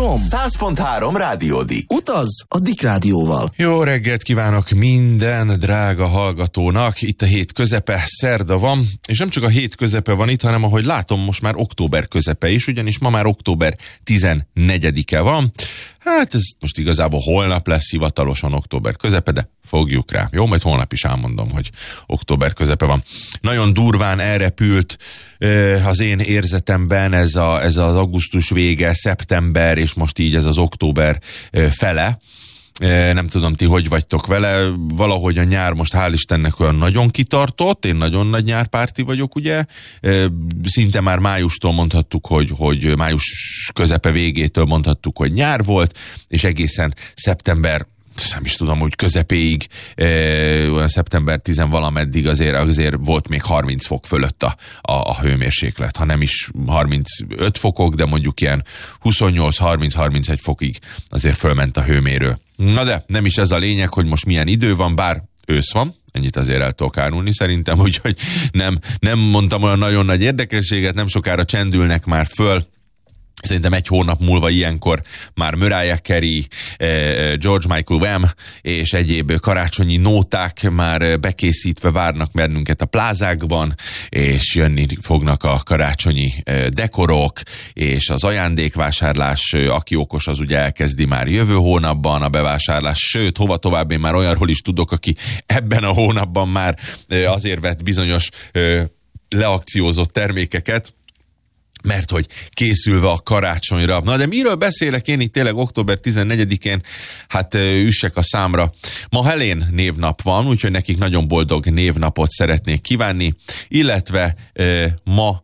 Sziasztok! 100.3 Rádiódi. Utaz a Dick Rádióval. Jó reggelt kívánok minden drága hallgatónak. Itt a hét közepe, szerda van, és nem csak a hét közepe van itt, hanem ahogy látom, most már október közepe is, ugyanis ma már október 14-e van. Hát ez most igazából holnap lesz hivatalosan október közepe, de fogjuk rá. Jó, majd holnap is elmondom, hogy október közepe van. Nagyon durván elrepült az én érzetemben ez az augusztus vége, szeptember, és most így ez az október fele. Nem tudom, ti hogy vagytok vele, valahogy a nyár most hál' Istennek olyan nagyon kitartott, én nagyon nagy nyárpárti vagyok, ugye, szinte már májustól mondhattuk, hogy május közepe végétől mondhattuk, hogy nyár volt, és egészen szeptember, nem is tudom, hogy közepéig, olyan szeptember 10-valameddig azért volt még 30 fok fölött a hőmérséklet, ha nem is 35 fokok, de mondjuk ilyen 28-30-31 fokig azért fölment a hőmérő. Na de nem is ez a lényeg, hogy most milyen idő van, bár ősz van, ennyit azért el tudok árulni szerintem, úgyhogy nem mondtam olyan nagyon nagy érdekességet, nem sokára csendülnek már föl. Szerintem egy hónap múlva ilyenkor már Mariah Carey, George Michael Wham és egyéb karácsonyi nóták már bekészítve várnak bennünket a plázákban, és jönni fognak a karácsonyi dekorok, és az ajándékvásárlás, aki okos, az ugye elkezdi már jövő hónapban a bevásárlás, sőt, hova tovább én már olyanról is tudok, aki ebben a hónapban már azért vett bizonyos leakciózott termékeket, mert hogy készülve a karácsonyra. Na de miről beszélek én itt tényleg október 14-én? Hát üssek a számra. Ma Helen névnap van, úgyhogy nekik nagyon boldog névnapot szeretnék kívánni, illetve ma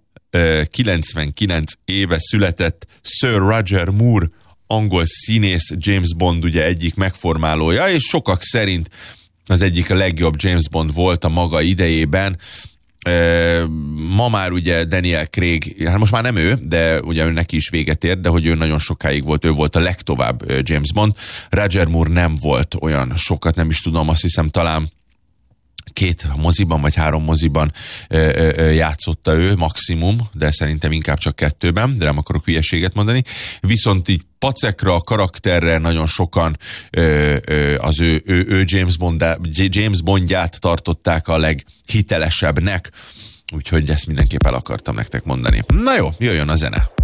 99 éve született Sir Roger Moore, angol színész, James Bond ugye egyik megformálója, és sokak szerint az egyik a legjobb James Bond volt a maga idejében. Ma már ugye Daniel Craig, hát most már nem ő, de ugye ő neki is véget ért, de hogy ő nagyon sokáig volt, ő volt a legtovább James Bond. Roger Moore nem volt olyan sokat, nem is tudom, azt hiszem talán 2 moziban vagy 3 moziban játszotta ő maximum, de szerintem inkább csak 2-ben, de nem akarok hülyeséget mondani. Viszont így pacekra, a karakterre nagyon sokan az ő James Bondját tartották a leghitelesebbnek, úgyhogy ezt mindenképp el akartam nektek mondani. Na jó, jöjjön a zene!